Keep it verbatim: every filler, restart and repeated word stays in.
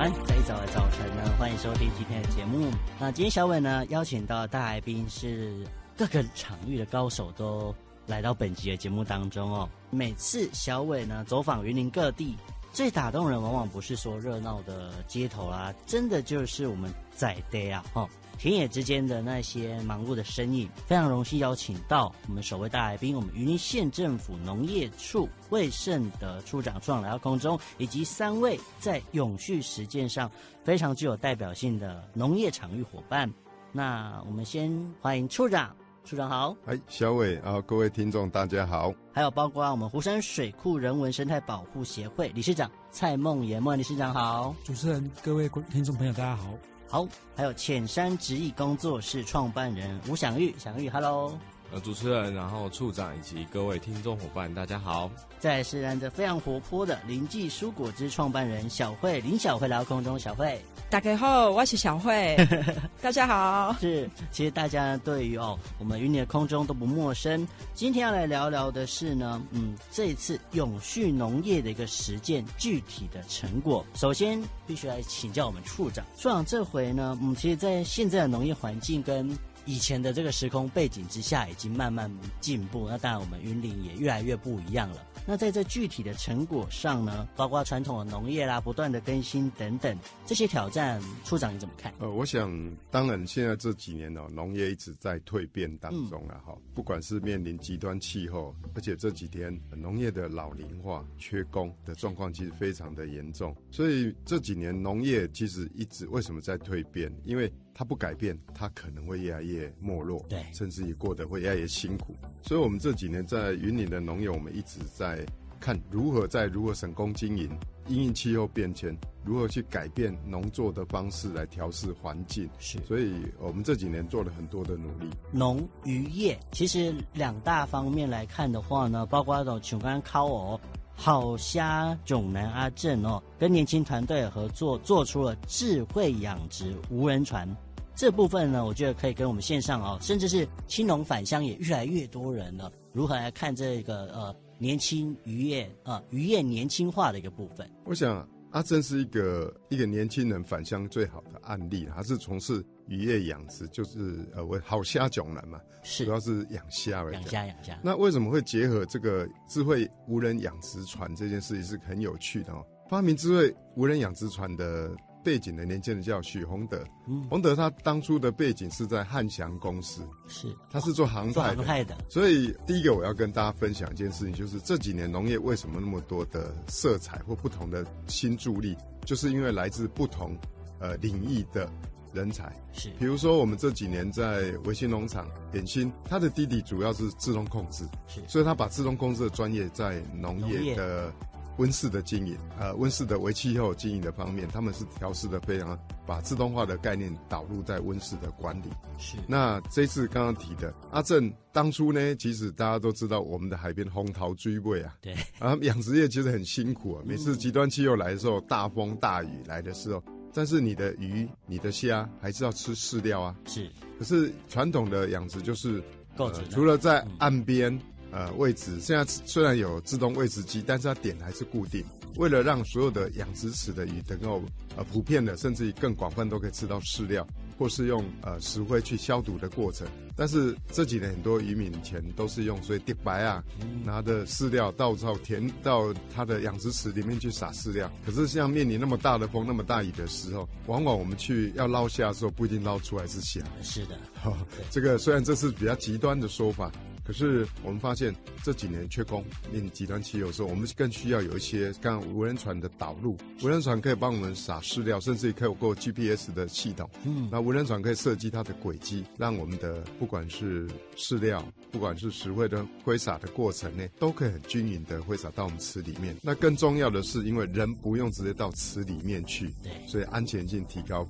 安，在一早的早晨呢，欢迎收听今天的节目。那今天小伟呢邀请到的大来宾是各个场域的高手都来到本集的节目当中哦。每次小伟呢走访云林各地，最打动人往往不是说热闹的街头啦，真的就是我们在地啊，哦，田野之间的那些忙碌的身影。非常荣幸邀请到我们首位大来宾，我们云林县政府农业处魏胜德处长处长来到空中，以及三位在永续实践上非常具有代表性的农业场域伙伴。那我们先欢迎处长。处长好。 哎，小伟啊，各位听众大家好。 还有包括我们湖山水库人文生态保护协会理事长蔡梦妍，梦理事长好。 主持人、各位听众朋友大家好。 好，还有浅山植艺工作室创办人吴享玉，享玉 ，Hello。 呃，主持人，然后处长以及各位听众伙伴，大家好。 再来是来着非常活泼的林记蔬果汁创办人小慧，林小慧来到空中，小慧。 大家好，我是小慧。大家好。 是，其实大家对于哦我们云林的空中都不陌生。今天要来聊聊的是呢，嗯，这一次永续农业的一个实践具体的成果。首先必须来请教我们处长，处长这回呢，嗯，其实在现在的农业环境跟以前的这个时空背景之下，已经慢慢进步。那当然，我们云林也越来越不一样了。那在这具体的成果上呢，包括传统的农业啦，不断的更新等等，这些挑战，处长你怎么看？ 呃，我想，当然现在这几年哦，农业一直在蜕变当中啊，哈、嗯，不管是面临极端气候，而且这几天农业的老龄化、缺工的状况其实非常的严重，所以这几年农业其实一直为什么在蜕变？因为它不改变，它可能会越来越没落，对，甚至于过得会越来越辛苦。所以，我们这几年在云林的农业，我们一直在看如何在如何省工经营，因应气候变迁，如何去改变农作的方式来调适环境。是，所以我们这几年做了很多的努力。 农渔业其实两大方面来看的话呢，包括那种像刚刚烤哦。好虾囧南阿正哦，跟年轻团队合作，做出了智慧养殖无人船。这部分呢，我觉得可以跟我们线上哦，甚至是青农返乡也越来越多人了。如何来看这个呃年轻渔业啊、呃、渔业年轻化的一个部分？ 我想阿正是一个一个年轻人返乡最好的案例，他是从事渔业养殖，就是呃为好虾囧南嘛，是主要是养虾而已。 养虾养虾。 那为什么会结合这个智慧无人养殖船这件事情是很有趣的哦。发明智慧无人养殖船的背景的年轻人叫许宏德，嗯，宏德他当初的背景是在汉翔公司，是他是做航太的，航太的。所以第一个我要跟大家分享一件事情，就是这几年农业为什么那么多的色彩或不同的新助力，就是因为来自不同呃领域的人才。是，比如说我们这几年在维新农场点心，他的弟弟主要是自动控制，是，所以他把自动控制的专业在农业的温室的经营，呃，温室的微气候经营的方面，他们是调试的非常，把自动化的概念导入在温室的管理。是。那这次刚刚提的阿正，当初呢，其实大家都知道我们的海边红桃追尾啊，对，啊，养殖业其实很辛苦啊，每次极端气候来的时候，大风大雨来的时候，但是你的鱼、你的虾还是要吃饲料啊。是。可是传统的养殖就是，呃，除了在岸边。嗯呃，位置现在虽然有自动喂食机，但是它点还是固定。为了让所有的养殖池的鱼能够呃普遍的，甚至于更广泛都可以吃到饲料，或是用呃石灰去消毒的过程。但是这几年很多渔民以前都是用所以滴白啊，拿着饲料到到田到他的养殖池里面去撒饲料。可是像面临那么大的风、那么大雨的时候，往往我们去要捞虾的时候，不一定捞出来是虾。是的，哦，这个虽然这是比较极端的说法。可是我们发现这几年缺工，面临极端气候的时候，我们更需要有一些刚刚无人船的导入。无人船可以帮我们撒饲料，甚至可以有过 G P S 的系统。嗯，那无人船可以设计它的轨迹，让我们的不管是饲料，不管是石灰的挥洒的过程呢，都可以很均匀的挥洒到我们池里面。那更重要的是，因为人不用直接到池里面去，对，所以安全性提高。